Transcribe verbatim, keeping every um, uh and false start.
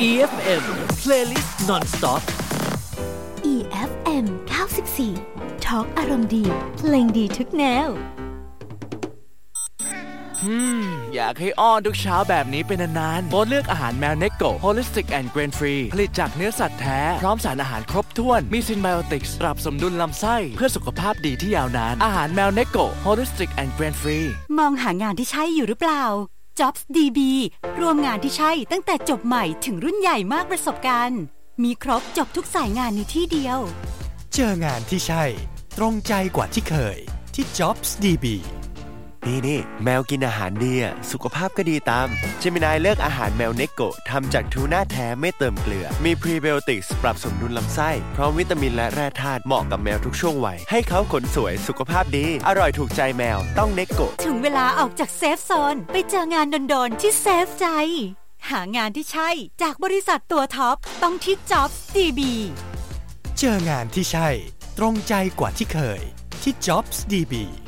อี เอฟ เอ็ม Playlist Non-Stop อี เอฟ เอ็ม เก้าสิบสี่ Talk อารมณ์ดีเพลงดีทุกแนวอืมอยากให้อ้อนทุกเช้าแบบนี้เป็นนานๆโปรดเลือกอาหารแมวเนโก Holistic and Grain Free ผลิตจากเนื้อสัตว์แท้พร้อมสารอาหารครบถ้วนมีซินไบโอติกส์ปรับสมดุลลำไส้เพื่อสุขภาพดีที่ยาวนานอาหารแมวเนโก Holistic and Grain Free มองหางานที่ใช่อยู่หรือเปล่า Jobs ดี บี รวมงานที่ใช่ตั้งแต่จบใหม่ถึงรุ่นใหญ่มากประสบการณ์มีครบจบทุกสายงานในที่เดียวเจองานที่ใช่ตรงใจกว่าที่เคยที่ Jobs ดี บีนี่นี่แมวกินอาหารดีอ่ะสุขภาพก็ดีตามเจมินายเลือกอาหารแมวเนโกทำจากทูน่าแท้ไม่เติมเกลือมีพรีไบโอติกส์ปรับสมดุลลำไส้พร้อมวิตามินและแร่ธาตุเหมาะกับแมวทุกช่วงวัยให้เขาขนสวยสุขภาพดีอร่อยถูกใจแมวต้องเนโกถึงเวลาออกจากเซฟโซนไปเจองานโดนๆที่เซฟใจหางานที่ใช่จากบริษัทตัวท็อปต้องที่ Jobs ดี บีเจองานที่ใช่ตรงใจกว่าที่เคยที่ Jobs ดี บี